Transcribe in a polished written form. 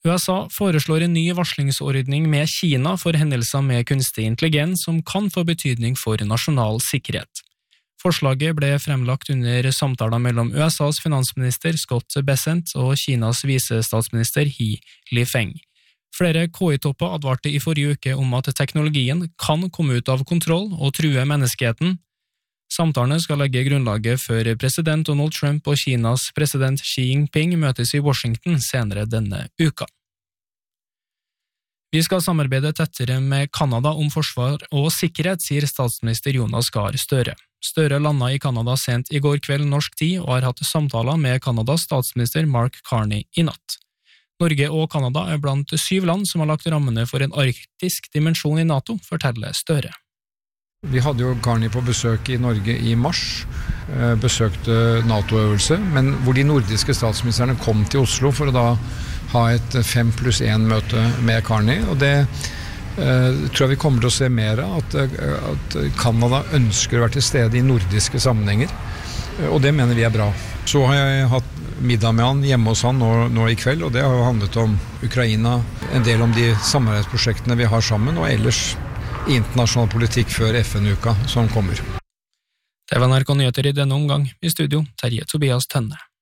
USA foreslår en ny varslingsordning med Kina for hendelser med kunstig intelligens som kan få betydning for nasjonal sikkerhet. Forslaget ble fremlagt under samtaler mellom USAs finansminister Scott Bessent og Kinas visestatsminister He Lifeng. Flere KI-topper advarte i forrige uke om at teknologien kan komme ut av kontroll og true menneskeheten. Samtalene skal legge grunnlaget før president Donald Trump og Kinas president Xi Jinping møtes i Washington senere denne uka. Vi skal samarbeide tettere med Kanada om forsvar og sikkerhet, sier statsminister Jonas Gahr Støre. Støre landet i Kanada sent i går kveld norsk tid og har hatt samtaler med Kanadas statsminister Mark Carney i natt. Norge og Kanada er blant 7 land som har lagt rammene for en arktisk dimensjon i NATO, forteller Støre. Vi hadde jo Carney på besøk i Norge i mars, besøkte NATO-øvelse, men hvor de nordiske statsministerne kom til Oslo for å da ha et 5+1-møte med Carney, og det tror jeg vi kommer til å se mer av, at Kanada ønsker å være til stede i nordiske sammenhenger, og det mener vi er bra. Så har jeg hatt middag med han hjemme hos han nå i kveld, og det har jo handlet om Ukraina, en del om de samarbeidsprosjektene vi har sammen, og ellers internasjonal politikk før FN-uka som kommer. Det var NRK Nyheter i denne omgang. I studio, Terje Tobias Tønne.